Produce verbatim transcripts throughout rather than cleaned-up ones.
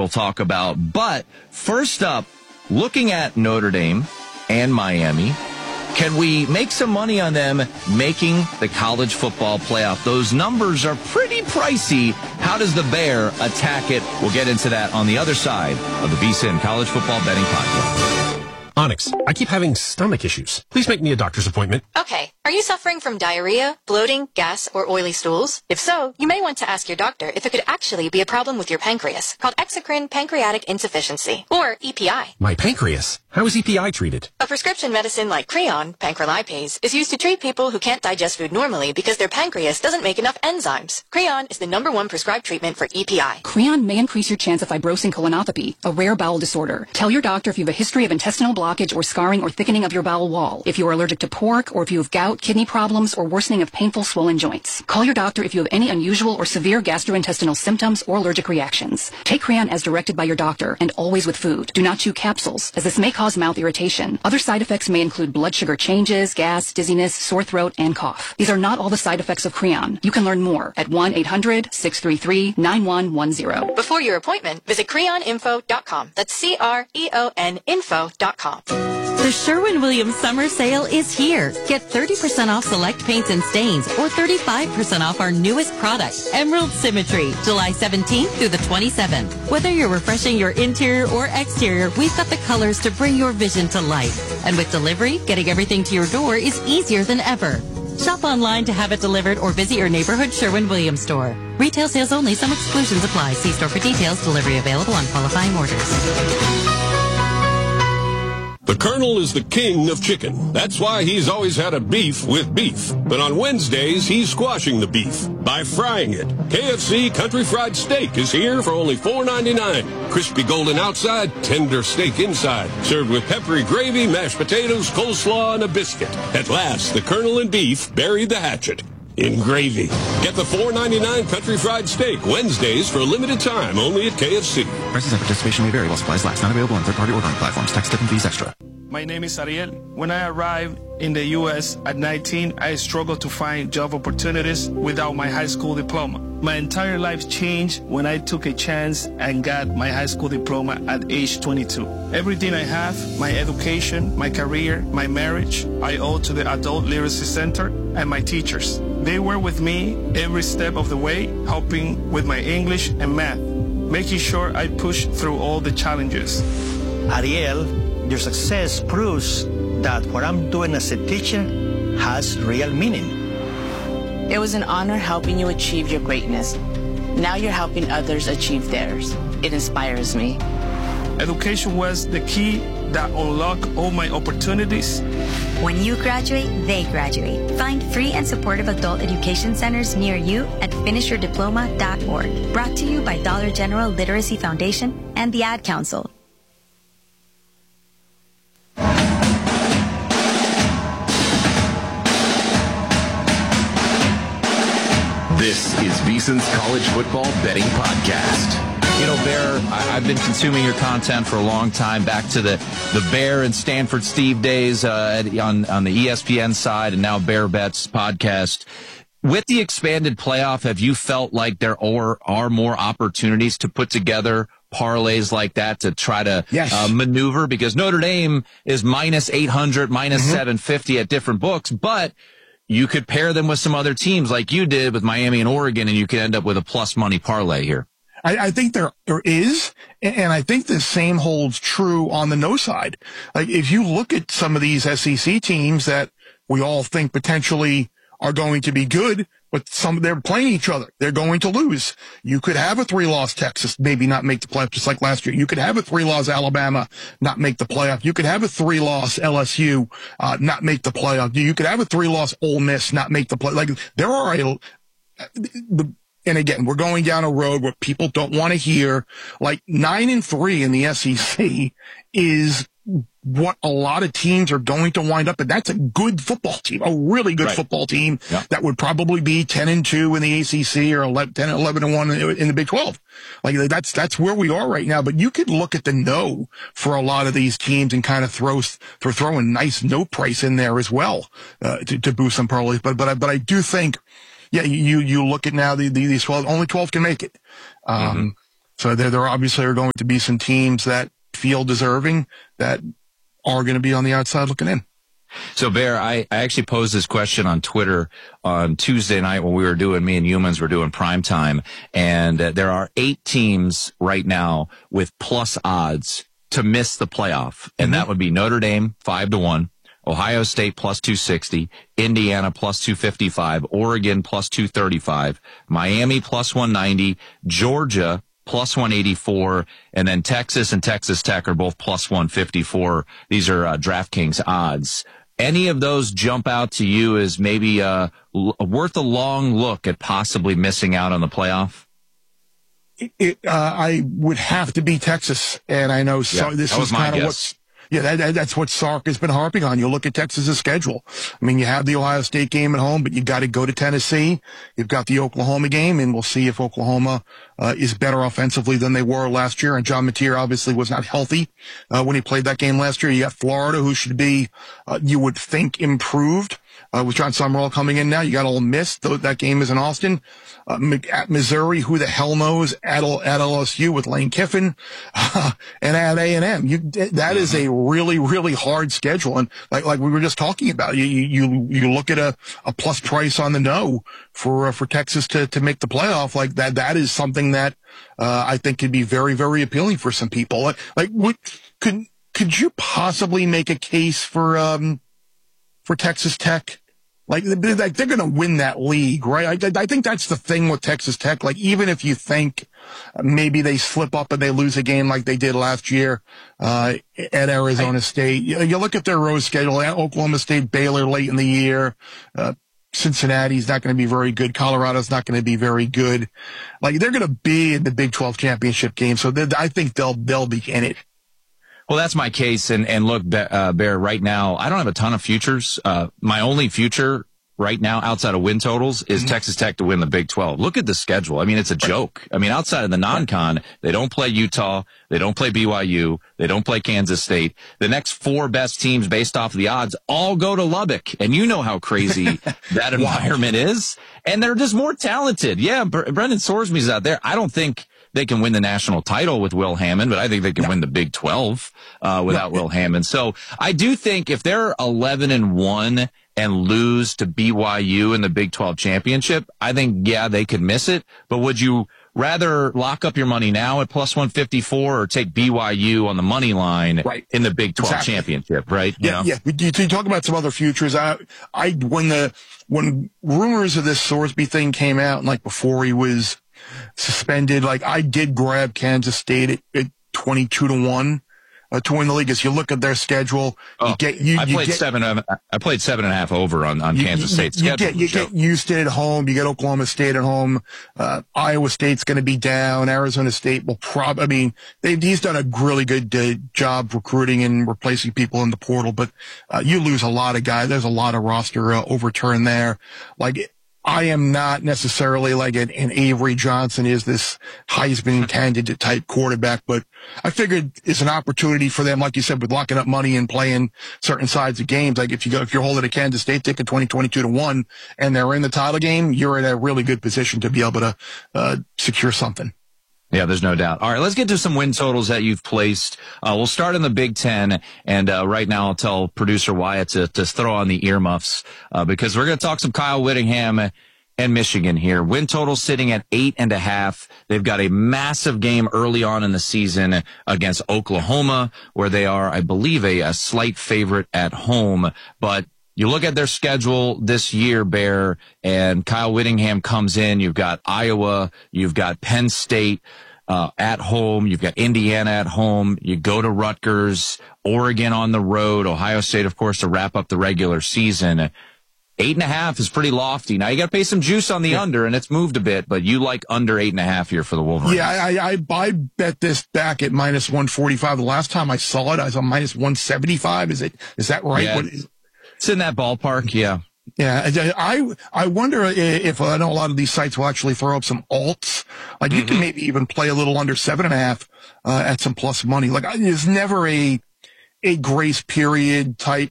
we'll talk about. But first up, looking at Notre Dame and Miami, can we make some money on them making the college football playoff? Those numbers are pretty pricey. How does the Bear attack it? We'll get into that on the other side of the VSiN College Football Betting Podcast. Onyx, I keep having stomach issues. Please make me a doctor's appointment. Okay. Are you suffering from diarrhea, bloating, gas, or oily stools? If so, you may want to ask your doctor if it could actually be a problem with your pancreas, called exocrine pancreatic insufficiency, or E P I. My pancreas? How is E P I treated? A prescription medicine like Creon, pancrelipase, is used to treat people who can't digest food normally because their pancreas doesn't make enough enzymes. Creon is the number one prescribed treatment for E P I. Creon may increase your chance of fibrosing colonopathy, a rare bowel disorder. Tell your doctor if you have a history of intestinal blockage or scarring or thickening of your bowel wall, if you are allergic to pork, or if you have gout, kidney problems, or worsening of painful swollen joints. Call your doctor if you have any unusual or severe gastrointestinal symptoms or allergic reactions. Take Creon as directed by your doctor, and always with food. Do not chew capsules, as this may cause mouth irritation. Other side effects may include blood sugar changes, gas, dizziness, sore throat, and cough. These are not all the side effects of Creon. You can learn more at one eight hundred, six three three, nine one one zero. Before your appointment, visit creon info dot com. That's C R E O N info dot com. The Sherwin-Williams summer sale is here. Get thirty percent off select paints and stains, or thirty-five percent off our newest product, Emerald Symmetry, July seventeenth through the twenty-seventh. Whether you're refreshing your interior or exterior, we've got the colors to bring your vision to life. And with delivery, getting everything to your door is easier than ever. Shop online to have it delivered or visit your neighborhood Sherwin-Williams store. Retail sales only. Some exclusions apply. See store for details. Delivery available on qualifying orders. The Colonel is the king of chicken. That's why he's always had a beef with beef. But on Wednesdays, he's squashing the beef by frying it. K F C Country Fried Steak is here for only four ninety-nine. Crispy golden outside, tender steak inside. Served with peppery gravy, mashed potatoes, coleslaw, and a biscuit. At last, the Colonel and beef buried the hatchet in gravy. Get the four ninety-nine Country Fried Steak Wednesdays for a limited time only at K F C. Prices and participation may vary while supplies last. Not available on third-party ordering platforms. Tax, tip, and fees extra. My name is Ariel. When I arrived in the U S at nineteen, I struggled to find job opportunities without my high school diploma. My entire life changed when I took a chance and got my high school diploma at age twenty-two. Everything I have, my education, my career, my marriage, I owe to the Adult Literacy Center and my teachers. They were with me every step of the way, helping with my English and math, making sure I pushed through all the challenges. Ariel, your success proves that what I'm doing as a teacher has real meaning. It was an honor helping you achieve your greatness. Now you're helping others achieve theirs. It inspires me. Education was the key that unlocked all my opportunities. When you graduate, they graduate. Find free and supportive adult education centers near you at finish your diploma dot org. Brought to you by Dollar General Literacy Foundation and the Ad Council. This is VSiN's College Football Betting Podcast. You know, Bear, I, I've been consuming your content for a long time, back to the, the Bear and Stanford Steve days uh, on, on the E S P N side, and now Bear Bets podcast. With the expanded playoff, have you felt like there are, are more opportunities to put together parlays like that to try to yes. uh, maneuver? Because Notre Dame is minus eight hundred, minus mm-hmm. seven fifty at different books, but you could pair them with some other teams like you did with Miami and Oregon, and you could end up with a plus money parlay here. I, I think there there is, and I think the same holds true on the no side. Like, if you look at some of these S E C teams that we all think potentially are going to be good, but some they're playing each other, they're going to lose. You could have a three-loss Texas maybe not make the playoff, just like last year. You could have a three-loss Alabama not make the playoff. You could have a three-loss L S U uh, not make the playoff. You could have a three-loss Ole Miss not make the play. Like, there are a the. And again, we're going down a road where people don't want to hear. Like, nine and three in the S E C is what a lot of teams are going to wind up. And that's a good football team, a really good right. football team yeah. that would probably be ten and two in the A C C or eleven, ten, eleven and one in the Big twelve. Like, that's, that's where we are right now. But you could look at the no for a lot of these teams and kind of throw, throw, throw a nice no price in there as well, uh, to, to boost some parlays. But, but I, but I do think, yeah, you, you look at now the, the, these twelve, only twelve can make it. Um, mm-hmm. So there, there obviously are going to be some teams that feel deserving that are going to be on the outside looking in. So, Bear, I, I actually posed this question on Twitter on Tuesday night when we were doing, me and Humans were doing primetime, and uh, there are eight teams right now with plus odds to miss the playoff, and mm-hmm. that would be Notre Dame, five to one, Ohio State plus two sixty, Indiana plus two fifty-five, Oregon plus two thirty-five, Miami plus one ninety, Georgia plus one eighty-four, and then Texas and Texas Tech are both plus one fifty-four. These are uh, DraftKings odds. Any of those jump out to you as maybe uh, l- worth a long look at possibly missing out on the playoff? It, it, uh, I would have to be Texas, and I know so, yeah, this is kind of what's yeah, that, that, that's what Sark has been harping on. You look at Texas's schedule. I mean, you have the Ohio State game at home, but you got to go to Tennessee. You've got the Oklahoma game, and we'll see if Oklahoma uh, is better offensively than they were last year. And John Mateer obviously was not healthy uh, when he played that game last year. You got Florida, who should be, uh, you would think, improved. Uh, with John Summerall coming in now, you got Ole Miss. Th- that game is in Austin. Uh, at Missouri, who the hell knows? At, at L S U with Lane Kiffin, uh, and at A and M. You, that is a really, really hard schedule. And like, like we were just talking about, you, you, you look at a, a plus price on the no for, uh, for Texas to, to make the playoff like that. That is something that, uh, I think could be very, very appealing for some people. Like, like what could, could you possibly make a case for, um, for Texas Tech? Like, like they're going to win that league, right? I, I think that's the thing with Texas Tech. Like, even if you think maybe they slip up and they lose a game like they did last year uh at Arizona I, State, you, you look at their road schedule: Oklahoma State, Baylor late in the year, uh, Cincinnati's not going to be very good, Colorado's not going to be very good. Like, they're going to be in the Big twelve championship game, so I think they'll they'll be in it. Well, that's my case. And, and look, uh, Bear, right now, I don't have a ton of futures. Uh, my only future right now outside of win totals is mm-hmm. Texas Tech to win the Big twelve. Look at the schedule. I mean, it's a joke. I mean, outside of the non-con, they don't play Utah. They don't play B Y U. They don't play Kansas State. The next four best teams based off of the odds all go to Lubbock. And you know how crazy that environment is. And they're just more talented. Yeah, Brendan Sorsby's out there. I don't think they can win the national title with Will Hammond, but I think they can no. win the Big twelve uh, without no. Will Hammond. So I do think if they're eleven and one and lose to B Y U in the Big twelve championship, I think, yeah, they could miss it. But would you rather lock up your money now at plus one fifty-four or take B Y U on the money line right. in the Big twelve exactly. championship, right? You yeah, know? yeah. You, you talk about some other futures. I, I, when the, when rumors of this Sorsby thing came out, like before he was suspended, like I did grab Kansas State at, at twenty-two to one uh, to win the league. As you look at their schedule, oh, you get you. I you played get, seven. I played seven and a half over on on you, Kansas you, State's you schedule. Get, you get Houston at home. You get Oklahoma State at home. Uh, Iowa State's going to be down. Arizona State will probably. I mean, they, he's done a really good uh, job recruiting and replacing people in the portal. But uh, you lose a lot of guys. There's a lot of roster uh, overturn there. Like. I am not necessarily like an, an Avery Johnson is this Heisman candidate type quarterback, but I figured it's an opportunity for them, like you said, with locking up money and playing certain sides of games. Like if you go, if you're holding a Kansas State ticket twenty, twenty-two to one and they're in the title game, you're in a really good position to be able to, uh, secure something. Yeah, there's no doubt. All right, let's get to some win totals that you've placed. Uh, we'll start in the Big Ten, and uh, right now I'll tell producer Wyatt to, to throw on the earmuffs uh, because we're going to talk some Kyle Whittingham and Michigan here. Win total sitting at eight and a half. They've got a massive game early on in the season against Oklahoma, where they are, I believe, a, a slight favorite at home, but you look at their schedule this year, Bear, and Kyle Whittingham comes in. You've got Iowa. You've got Penn State uh, at home. You've got Indiana at home. You go to Rutgers, Oregon on the road, Ohio State, of course, to wrap up the regular season. Eight and a half is pretty lofty. Now, you got to pay some juice on the yeah. under, and it's moved a bit, but you like under eight and a half here for the Wolverines. Yeah, I, I, I bet this back at minus one forty-five. The last time I saw it, I was on minus one seventy-five. Is it? Is that right? Yeah. What is, It's in that ballpark, yeah. Yeah, I I wonder if I know a lot of these sites will actually throw up some alts. Like you mm-hmm. can maybe even play a little under seven and a half uh, at some plus money. Like there's never a a grace period type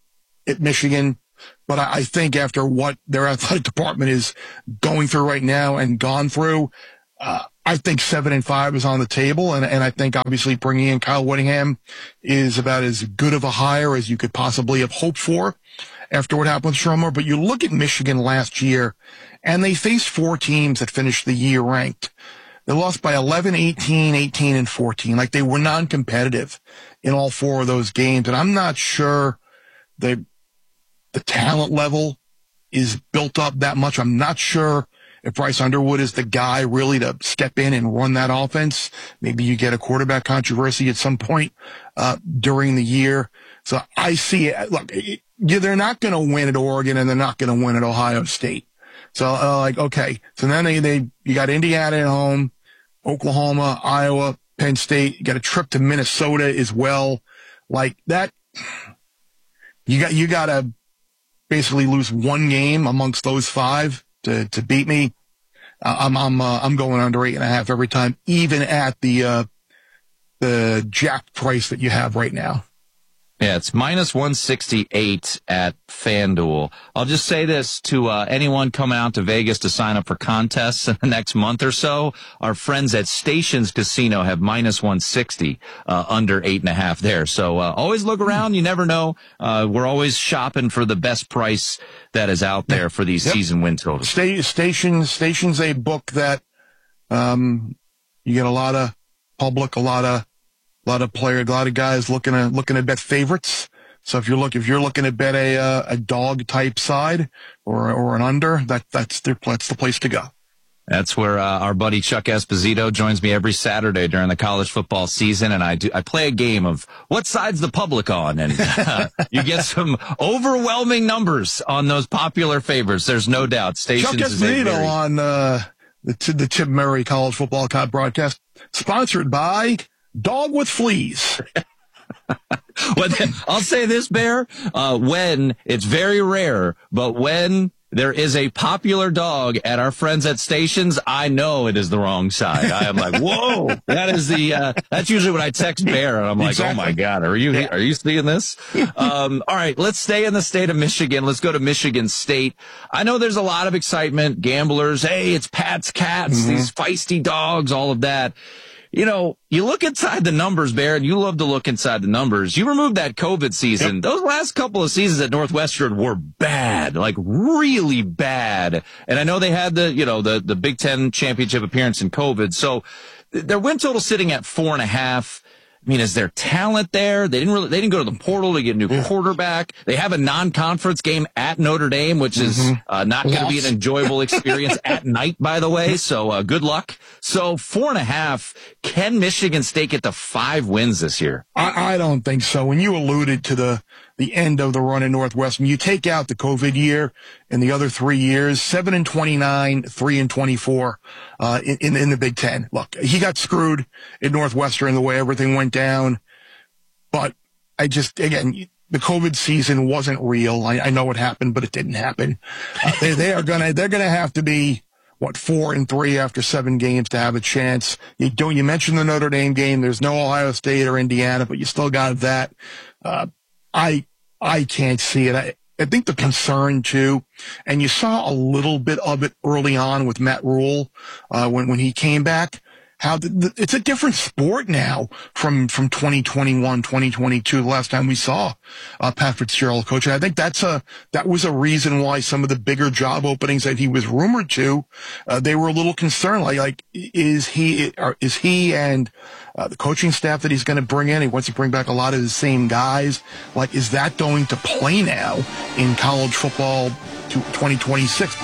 at Michigan, but I, I think after what their athletic department is going through right now and gone through, uh, I think seven and five is on the table, and, and I think obviously bringing in Kyle Whittingham is about as good of a hire as you could possibly have hoped for after what happened with Shermer. But you look at Michigan last year, and they faced four teams that finished the year ranked. They lost by eleven, eighteen, eighteen, and fourteen. Like, they were non-competitive in all four of those games, and I'm not sure the the talent level is built up that much. I'm not sure if Bryce Underwood is the guy really to step in and run that offense. Maybe you get a quarterback controversy at some point uh, during the year. So I see it. Look, it, they're not going to win at Oregon, and they're not going to win at Ohio State. So, uh, like, okay. So then they, they, you got Indiana at home, Oklahoma, Iowa, Penn State. You got a trip to Minnesota as well. Like that, you got, you got to basically lose one game amongst those five to, to beat me. Uh, I'm, I'm, uh, I'm going under eight and a half every time, even at the, uh, the jack price that you have right now. Yeah, it's minus one sixty-eight at FanDuel. I'll just say this to uh, anyone coming out to Vegas to sign up for contests in the next month or so. Our friends at Stations Casino have minus one sixty, uh, under eight and a half there. So uh, always look around. You never know. Uh, we're always shopping for the best price that is out there for these yep. season win totals. Sta- Stations, Stations, a book that um, you get a lot of public, a lot of A lot of player, a lot of guys looking to looking to bet favorites. So if you're look if you're looking to bet a uh, a dog type side or or an under, that that's the that's the place to go. That's where uh, our buddy Chuck Esposito joins me every Saturday during the college football season, and I do I play a game of what side's the public on, and uh, you get some overwhelming numbers on those popular favorites. There's no doubt. Stations Chuck Esposito very- on uh, the the Chip Murray College Football Cod broadcast, sponsored by Dog with Fleas. Well, I'll say this, Bear, uh, when it's very rare, but when there is a popular dog at our friends at Stations, I know it is the wrong side. I am like, whoa, that is the, uh, that's usually when I text Bear and I'm like, exactly. Oh my God, are you, are you seeing this? Um, all right, let's stay in the state of Michigan. Let's go to Michigan State. I know there's a lot of excitement, gamblers. Hey, it's Pat's Cats, mm-hmm. these feisty dogs, all of that. You know, you look inside the numbers, Bear, and you love to look inside the numbers. You removed that COVID season. Yep. Those last couple of seasons at Northwestern were bad, like really bad. And I know they had the, you know, the, the Big Ten championship appearance in COVID. So their win total sitting at four and a half. I mean, is there talent there? They didn't really, they didn't go to the portal to get a new yeah. quarterback. They have a non-conference game at Notre Dame, which is mm-hmm. uh, not going to be an enjoyable experience at night, by the way. So, uh, good luck. So four and a half. Can Michigan State get to five wins this year? I, I don't think so. When you alluded to the, the end of the run in Northwestern, you take out the COVID year and the other three years, seven and twenty-nine, three and twenty-four, uh, in, in, in the Big Ten. Look, he got screwed at Northwestern the way everything went down. But I just, again, the COVID season wasn't real. I, I know it happened, but it didn't happen. Uh, they, they are gonna, they're gonna have to be, what, four and three after seven games to have a chance. You don't, you mentioned the Notre Dame game. There's no Ohio State or Indiana, but you still got that. Uh, I, I can't see it. I, I think the concern too, and you saw a little bit of it early on with Matt Rule, uh, when, when he came back, how the, the, it's a different sport now from, from twenty twenty-one, twenty twenty-two, the last time we saw, uh, Pat Fitzgerald coach. And I think that's a, that was a reason why some of the bigger job openings that he was rumored to, uh, they were a little concerned. Like, like, is he, or is he and, uh, the coaching staff that he's going to bring in, he wants to bring back a lot of the same guys. Like, is that going to play now in college football to twenty twenty-six?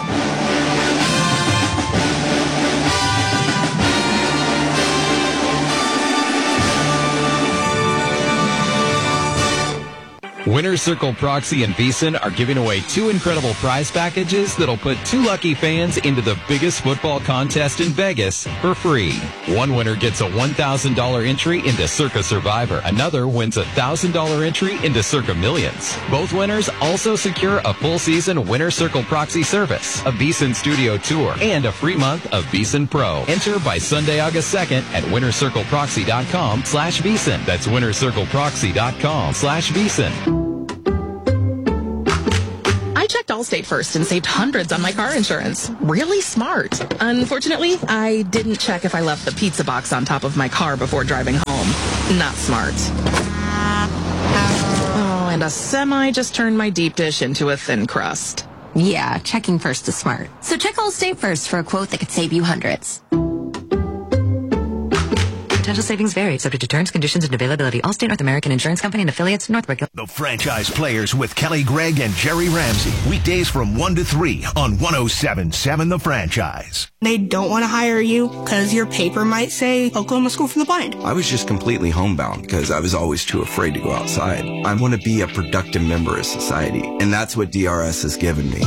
Winner's Circle Proxy and VSiN are giving away two incredible prize packages that'll put two lucky fans into the biggest football contest in Vegas for free. One winner gets a one thousand dollars entry into Circa Survivor. Another wins a one thousand dollars entry into Circa Millions. Both winners also secure a full season Winner's Circle Proxy service, a VSiN studio tour, and a free month of VSiN Pro. Enter by Sunday, August second at winnercircleproxy.com slash VSiN. That's winnercircleproxy.com slash VSiN. I checked all Allstate first and saved hundreds on my car insurance. Really smart. Unfortunately, I didn't check if I left the pizza box on top of my car before driving home. Not smart. Oh, and a semi just turned my deep dish into a thin crust. Yeah, checking first is smart. So check Allstate first for a quote that could save you hundreds. Potential savings vary, subject to terms, conditions, and availability. Allstate North American Insurance Company and affiliates, Northbrook. The Franchise Players with Kelly Gregg and Jerry Ramsey. Weekdays from one to three on one oh seven point seven The Franchise. They don't want to hire you because your paper might say Oklahoma School for the Blind. I was just completely homebound because I was always too afraid to go outside. I want to be a productive member of society, and that's what D R S has given me.